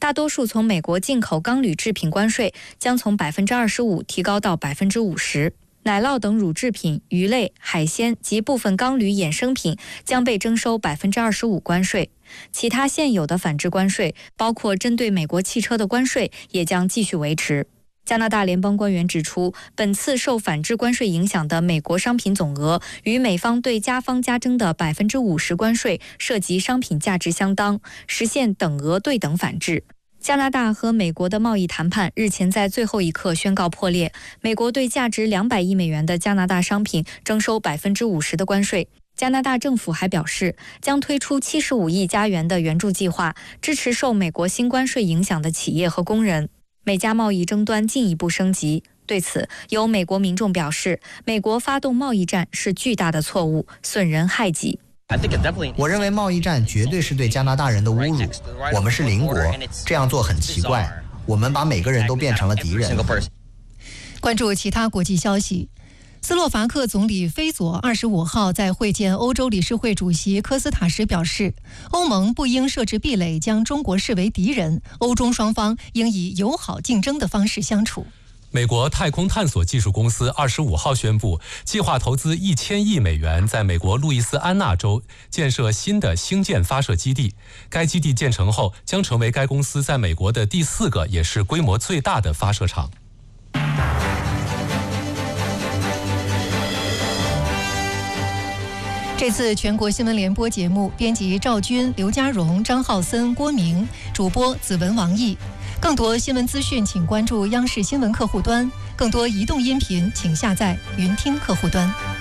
大多数从美国进口钢铝制品关税将从25%提高到50%。奶酪等乳制品、鱼类、海鲜及部分钢铝衍生品将被征收25%关税。其他现有的反制关税，包括针对美国汽车的关税，也将继续维持。加拿大联邦官员指出，本次受反制关税影响的美国商品总额与美方对加方加征的50%关税涉及商品价值相当，实现等额对等反制。加拿大和美国的贸易谈判日前在最后一刻宣告破裂，美国对价值200亿美元的加拿大商品征收50%的关税。加拿大政府还表示，将推出75亿加元的援助计划，支持受美国新关税影响的企业和工人。美加贸易争端进一步升级。对此，有美国民众表示，美国发动贸易战是巨大的错误，损人害己。 我认为贸易战绝对是对加拿大人的侮辱。我们是邻国，这样做很奇怪。我们把每个人都变成了敌人。 关注其他国际消息。斯洛伐克总理菲佐25号在会见欧洲理事会主席科斯塔时表示，欧盟不应设置壁垒，将中国视为敌人，欧中双方应以友好竞争的方式相处。 美国太空探索技术公司25号宣布，计划投资1000亿美元，在美国路易斯安那州建设新的星舰发射基地。该基地建成后，将成为该公司在美国的第4个，也是规模最大的发射场。 这次全国新闻联播节目，编辑赵军、刘家荣、张浩森、郭明，主播子文、王毅。更多新闻资讯，请关注央视新闻客户端；更多移动音频，请下载云听客户端。